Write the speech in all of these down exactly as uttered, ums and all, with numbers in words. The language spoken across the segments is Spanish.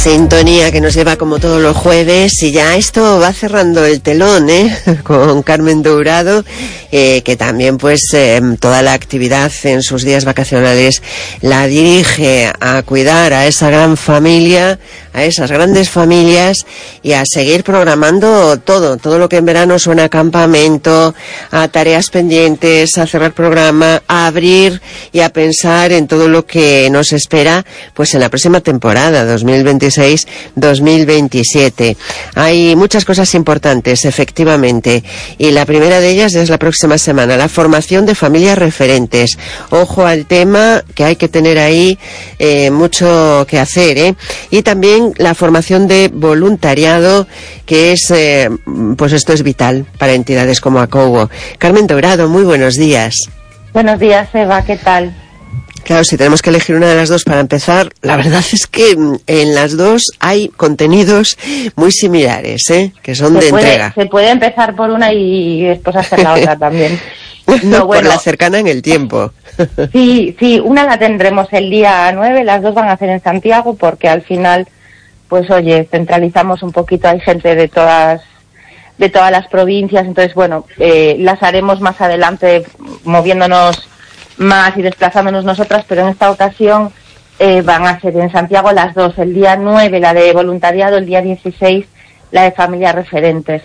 Sintonía que nos lleva como todos los jueves, y ya esto va cerrando el telón, ¿eh? Con Carmen Dourado, eh, que también pues eh, toda la actividad en sus días vacacionales la dirige a cuidar a esa gran familia, a esas grandes familias, y a seguir programando todo, todo lo que en verano suena a campamento, a tareas pendientes, a cerrar programa, a abrir y a pensar en todo lo que nos espera pues en la próxima temporada dos mil veintiséis dos mil veintisiete. Hay muchas cosas importantes, efectivamente, y la primera de ellas es la próxima semana, la formación de familias referentes. Ojo al tema, que hay que tener ahí eh, mucho que hacer, ¿eh? Y también la formación de voluntariado, que es, eh, pues esto es vital para entidades como ACOWO. Carmen Dourado, muy buenos días. Buenos días, Eva, ¿qué tal? Claro, si tenemos que elegir una de las dos para empezar, la verdad es que en las dos hay contenidos muy similares, ¿eh? Que son se de puede, entrega. Se puede empezar por una y después hacer la otra también. No, bueno, por la cercana en el tiempo. Sí, sí, una la tendremos el día nueve, las dos van a ser en Santiago, porque al final, pues oye, centralizamos un poquito, hay gente de todas de todas las provincias, entonces bueno, eh, las haremos más adelante moviéndonos más y desplazándonos nosotras, pero en esta ocasión eh, van a ser en Santiago las dos, el día nueve la de voluntariado, el día dieciséis la de familias referentes.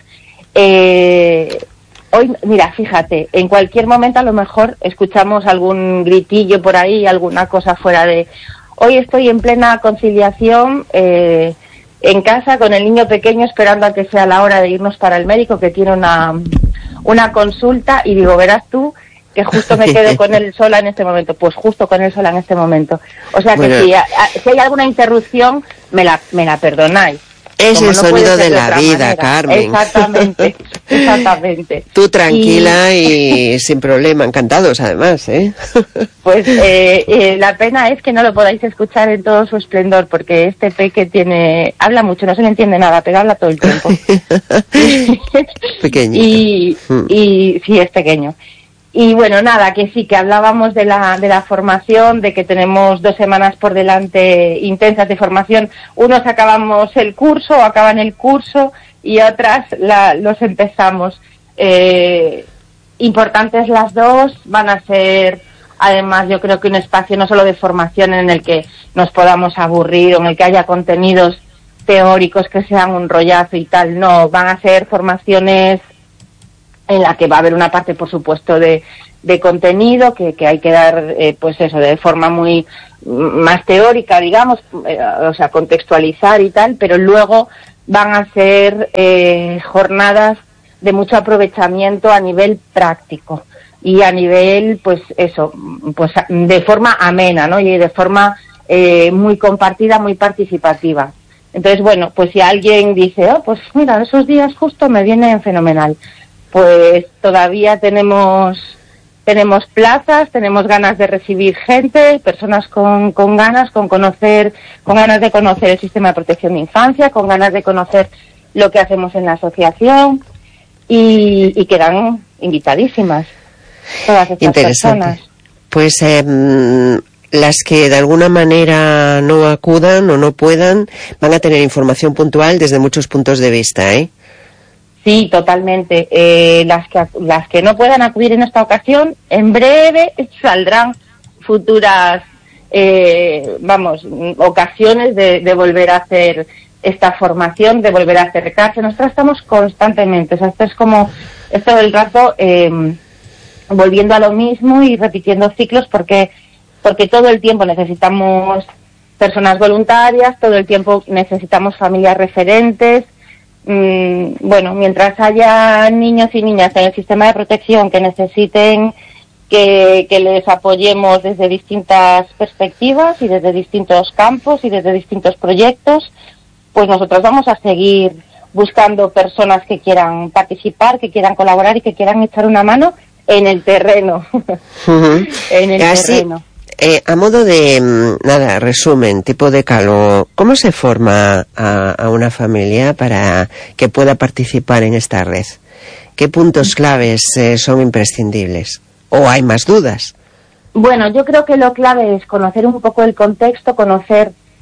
Eh, hoy, mira, fíjate, en cualquier momento a lo mejor escuchamos algún gritillo por ahí, alguna cosa fuera de... Hoy estoy en plena conciliación eh, en casa con el niño pequeño esperando a que sea la hora de irnos para el médico, que tiene una, una consulta, y digo, verás tú que justo me quedo con él sola en este momento. Pues justo con él sola en este momento. O sea que bueno, si, a, a, si hay alguna interrupción, me la, me la perdonáis. Es Como el no sonido de, de la vida, manera. Carmen. Exactamente, exactamente. Tú tranquila y... y sin problema, encantados además, ¿eh? Pues eh, eh, la pena es que no lo podáis escuchar en todo su esplendor, porque este peque tiene... habla mucho, no se le entiende nada, pero habla todo el tiempo. Pequeñito. Y, y sí, es pequeño. Y bueno, nada, que sí, que hablábamos de la de la formación, de que tenemos dos semanas por delante intensas de formación. Unos acabamos el curso o acaban el curso y otras la, los empezamos. Eh, importantes las dos, van a ser además yo creo que un espacio no solo de formación en el que nos podamos aburrir o en el que haya contenidos teóricos que sean un rollazo y tal, no, van a ser formaciones en la que va a haber una parte, por supuesto, de, de contenido que, que hay que dar, eh, pues eso, de forma muy más teórica, digamos, eh, o sea, contextualizar y tal, pero luego van a ser eh, jornadas de mucho aprovechamiento a nivel práctico y a nivel, pues eso, pues de forma amena, ¿no? Y de forma eh, muy compartida, muy participativa. Entonces, bueno, pues si alguien dice, oh, pues mira, esos días justo me vienen fenomenal, pues todavía tenemos tenemos plazas, tenemos ganas de recibir gente, personas con, con ganas, con conocer, con ganas de conocer el sistema de protección de infancia, con ganas de conocer lo que hacemos en la asociación, y, y quedan invitadísimas todas estas Interesante. Personas. Pues eh, las que de alguna manera no acudan o no puedan van a tener información puntual desde muchos puntos de vista, ¿eh? Sí, totalmente. Eh, las que las que no puedan acudir en esta ocasión, en breve saldrán futuras, eh, vamos, ocasiones de, de volver a hacer esta formación, de volver a acercarse. Nosotros estamos constantemente, o sea, esto es como, esto del rato, eh, volviendo a lo mismo y repitiendo ciclos, porque porque todo el tiempo necesitamos personas voluntarias, todo el tiempo necesitamos familias referentes. Mm, bueno, mientras haya niños y niñas en el sistema de protección que necesiten que, que les apoyemos desde distintas perspectivas y desde distintos campos y desde distintos proyectos, pues nosotros vamos a seguir buscando personas que quieran participar, que quieran colaborar y que quieran echar una mano en el terreno. Uh-huh. En el Así, terreno. Eh, a modo de, nada, resumen, tipo de calvo, ¿cómo se forma a, a una familia para que pueda participar en esta red? ¿Qué puntos claves eh, son imprescindibles? ¿O hay más dudas? Bueno, yo creo que lo clave es conocer un poco el contexto, conocer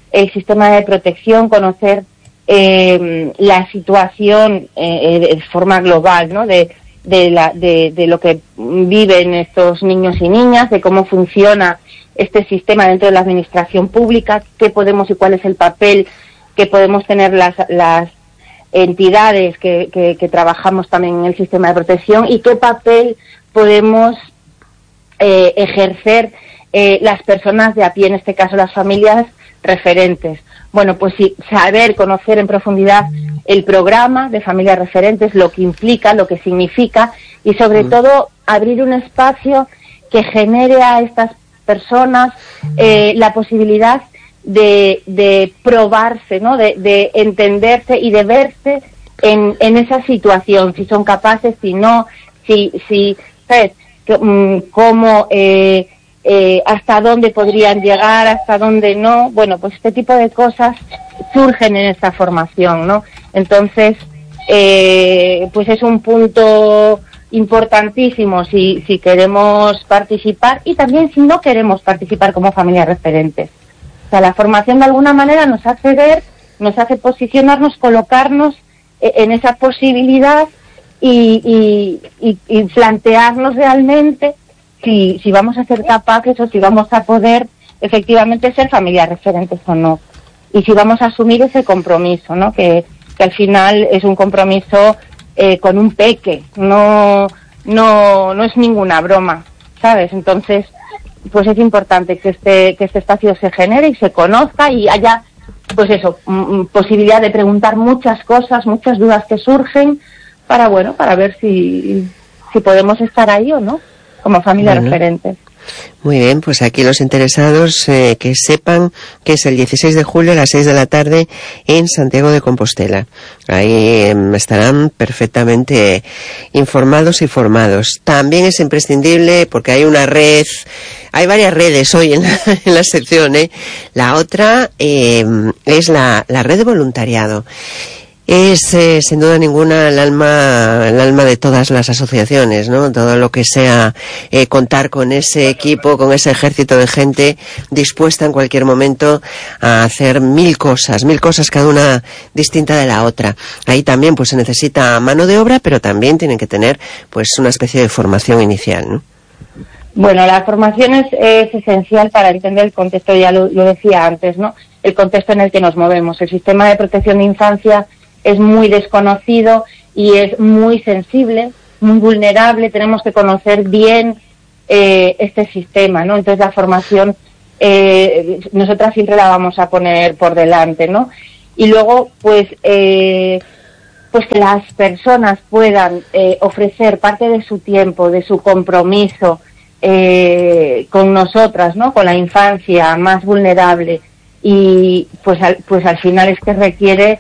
el sistema de protección, conocer eh, la situación eh, de forma global, ¿no? De, de, la, de, de lo que viven estos niños y niñas, de cómo funciona este sistema dentro de la administración pública, qué podemos y cuál es el papel que podemos tener las, las entidades que, que, que trabajamos también en el sistema de protección y qué papel podemos eh, ejercer eh, las personas de a pie, en este caso las familias referentes. Bueno, pues sí, saber, conocer en profundidad el programa de familias referentes, lo que implica, lo que significa y sobre mm. todo abrir un espacio que genere a estas personas eh, la posibilidad de, de probarse, ¿no? De, de entenderse y de verse en, en esa situación, si son capaces, si no, si, si ¿sabes? Cómo, eh, eh, hasta dónde podrían llegar, hasta dónde no. Bueno, pues este tipo de cosas surgen en esta formación, ¿no? Entonces, eh, pues es un punto importantísimo si, si queremos participar y también si no queremos participar como familias referentes. O sea, la formación de alguna manera nos hace ver, nos hace posicionarnos, colocarnos en esa posibilidad y, y, y, y plantearnos realmente si, si vamos a ser capaces o si vamos a poder efectivamente ser familias referentes o no. Y si vamos a asumir ese compromiso, ¿no? Que, que al final es un compromiso eh, con un peque, no, no, no es ninguna broma, ¿sabes? Entonces, pues es importante que este, que este espacio se genere y se conozca y haya, pues eso, m- posibilidad de preguntar muchas cosas, muchas dudas que surgen para, bueno, para ver si, si podemos estar ahí o no, como familia bueno. referentes. Muy bien, pues aquí los interesados eh, que sepan que es el dieciséis de julio a las seis de la tarde en Santiago de Compostela. Ahí eh, estarán perfectamente informados y formados. También es imprescindible, porque hay una red, hay varias redes hoy en la, en la sección, ¿eh? La otra eh, es la, la red de voluntariado. Es, eh, sin duda ninguna, el alma, el alma de todas las asociaciones, ¿no? Todo lo que sea eh, contar con ese equipo, con ese ejército de gente dispuesta en cualquier momento a hacer mil cosas, mil cosas cada una distinta de la otra. Ahí también, pues, se necesita mano de obra, pero también tienen que tener, pues, una especie de formación inicial, ¿no? Bueno, la formación es, es esencial para entender el contexto, ya lo, lo decía antes, ¿no? El contexto en el que nos movemos. El sistema de protección de infancia es muy desconocido y es muy sensible, muy vulnerable. Tenemos que conocer bien eh, este sistema, ¿no? Entonces la formación eh, nosotras siempre la vamos a poner por delante, ¿no? Y luego, pues, eh, pues que las personas puedan eh, ofrecer parte de su tiempo, de su compromiso eh, con nosotras, ¿no? Con la infancia más vulnerable y pues al, pues al final es que requiere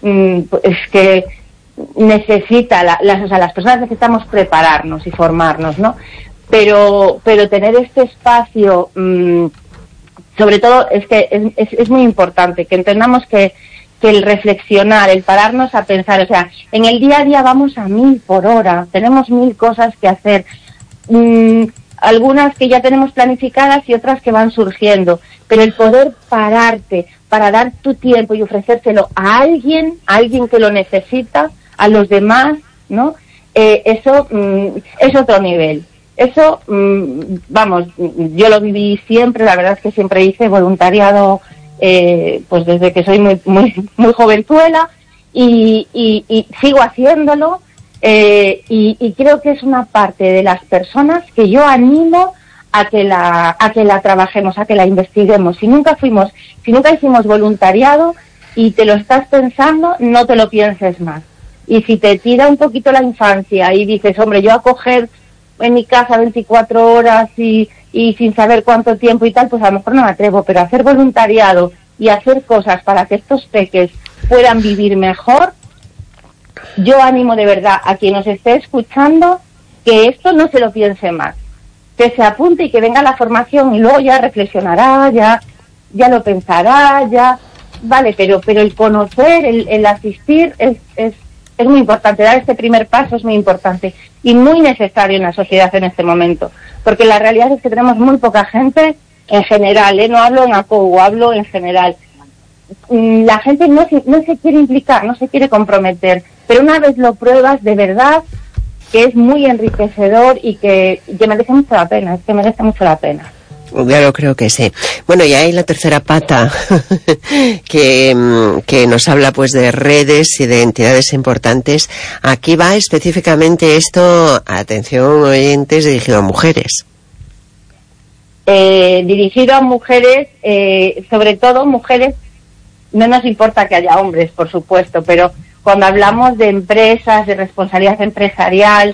es que necesita la, las, o sea, las personas necesitamos prepararnos y formarnos, ¿no? Pero pero tener este espacio, mmm, sobre todo es que es, es, es muy importante que entendamos que, que el reflexionar, el pararnos a pensar, o sea, en el día a día vamos a mil por hora, tenemos mil cosas que hacer, mmm, algunas que ya tenemos planificadas y otras que van surgiendo, pero el poder pararte para dar tu tiempo y ofrecérselo a alguien, a alguien que lo necesita, a los demás, ¿no? Eh, eso mm, es otro nivel. Eso, mm, vamos, yo lo viví siempre, la verdad es que siempre hice voluntariado, eh, pues desde que soy muy muy muy jovenzuela y, y, y sigo haciéndolo eh, y, y creo que es una parte de las personas que yo animo a que la a que la trabajemos, a que la investiguemos. Si nunca fuimos, si nunca hicimos voluntariado y te lo estás pensando, no te lo pienses más. Y si te tira un poquito la infancia y dices, hombre, yo a coger en mi casa veinticuatro horas y, y sin saber cuánto tiempo y tal, pues a lo mejor no me atrevo, pero hacer voluntariado y hacer cosas para que estos peques puedan vivir mejor, yo animo de verdad a quien nos esté escuchando que esto no se lo piense más. Que se apunte y que venga la formación y luego ya reflexionará, ya ya lo pensará, ya vale, pero pero el conocer, el, el asistir es, es es muy importante, dar este primer paso es muy importante y muy necesario en la sociedad en este momento, porque la realidad es que tenemos muy poca gente en general, ¿eh? No hablo en ACOU, hablo en general, la gente no se, no se quiere implicar, no se quiere comprometer, pero una vez lo pruebas, de verdad que es muy enriquecedor y que, que merece mucho la pena, es que merece mucho la pena. Claro, creo que sí. Bueno, y hay la tercera pata que, que nos habla pues de redes y de entidades importantes. Aquí va específicamente esto, atención oyentes, dirigido a mujeres. Eh, dirigido a mujeres, eh, sobre todo mujeres, no nos importa que haya hombres, por supuesto, pero cuando hablamos de empresas, de responsabilidad empresarial,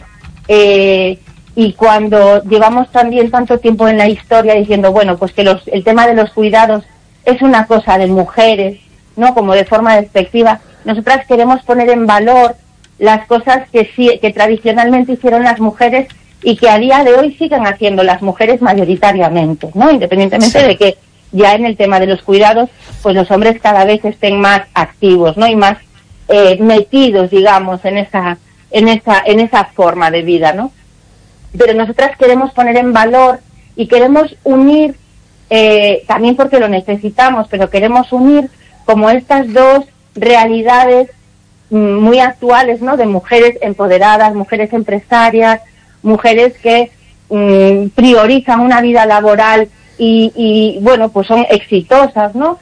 eh, y cuando llevamos también tanto tiempo en la historia diciendo, bueno, pues que los, el tema de los cuidados es una cosa de mujeres, ¿no? Como de forma despectiva, nosotras queremos poner en valor las cosas que sí, que tradicionalmente hicieron las mujeres y que a día de hoy siguen haciendo las mujeres mayoritariamente, ¿no? Independientemente sí. de que ya en el tema de los cuidados, pues los hombres cada vez estén más activos, ¿no? Y más eh, metidos, digamos, en esa, en esa, en esa forma de vida, ¿no? Pero nosotras queremos poner en valor y queremos unir, eh, también porque lo necesitamos, pero queremos unir como estas dos realidades mm, muy actuales, ¿no? De mujeres empoderadas, mujeres empresarias, mujeres que mm, priorizan una vida laboral y, y, bueno, pues son exitosas, ¿no?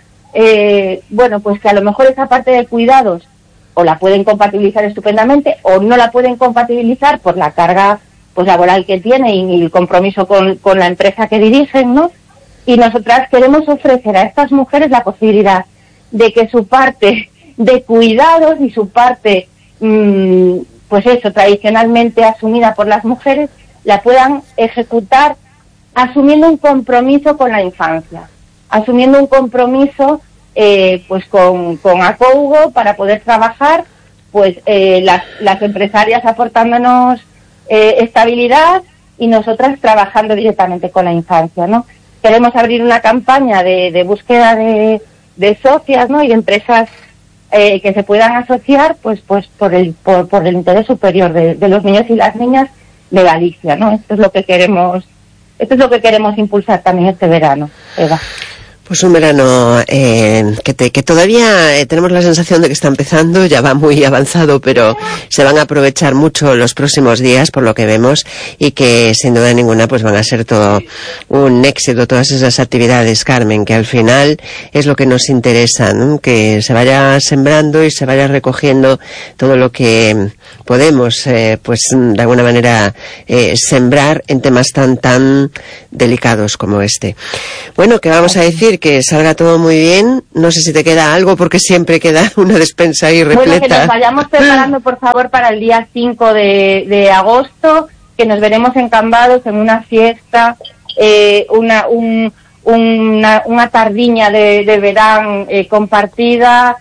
Eh, bueno, pues que a lo mejor esa parte de cuidados o la pueden compatibilizar estupendamente o no la pueden compatibilizar por la carga pues laboral que tiene y, y el compromiso con, con la empresa que dirigen, ¿no? Y nosotras queremos ofrecer a estas mujeres la posibilidad de que su parte de cuidados y su parte, mmm, pues eso, tradicionalmente asumida por las mujeres, la puedan ejecutar asumiendo un compromiso con la infancia, asumiendo un compromiso eh, pues con, con Acougo para poder trabajar, pues eh, las, las empresarias aportándonos Eh, estabilidad y nosotras trabajando directamente con la infancia, ¿no? Queremos abrir una campaña de, de búsqueda de, de socias, ¿no? Y de empresas eh, que se puedan asociar, pues, pues por el por, por el interés superior de, de los niños y las niñas de Galicia, ¿no? Esto es lo que queremos, esto es lo que queremos impulsar también este verano, Eva. Pues un verano eh, que, te, que todavía eh, tenemos la sensación de que está empezando, ya va muy avanzado, pero se van a aprovechar mucho los próximos días por lo que vemos y que sin duda ninguna pues van a ser todo un éxito todas esas actividades, Carmen, que al final es lo que nos interesa, ¿no? Que se vaya sembrando y se vaya recogiendo todo lo que podemos eh, pues de alguna manera eh, sembrar en temas tan tan delicados como este. Bueno, ¿qué vamos a decir? Que salga todo muy bien. No sé si te queda algo, porque siempre queda una despensa ahí repleta. Bueno, que nos vayamos preparando, por favor, para el día cinco de, de agosto, que nos veremos en Cambados en una fiesta, eh, una, un, una, una tardiña de, de verano eh, compartida,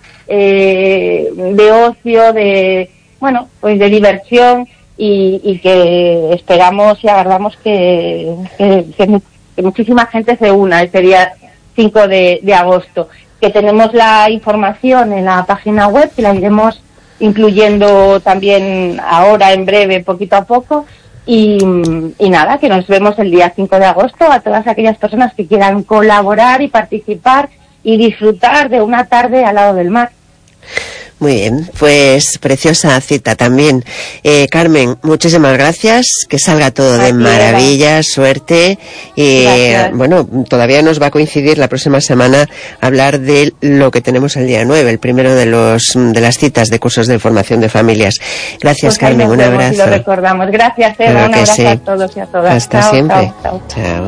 eh, de ocio, de, bueno, pues de diversión, y, y que esperamos y aguardamos que, que, que, que muchísima gente se una ese día cinco de, de agosto, que tenemos la información en la página web, que la iremos incluyendo también ahora en breve, poquito a poco, y, y nada, que nos vemos el día cinco de agosto a todas aquellas personas que quieran colaborar y participar y disfrutar de una tarde al lado del mar. Muy bien, pues preciosa cita también. Eh, Carmen, muchísimas gracias, que salga todo de maravilla, suerte. Y eh, bueno, todavía nos va a coincidir la próxima semana hablar de lo que tenemos el día nueve, el primero de los de las citas de cursos de formación de familias. Gracias, pues Carmen, un abrazo. Y lo recordamos. Gracias, Eva, un abrazo sí. a todos y a todas. Hasta chao, siempre. Chao, chao. Chao.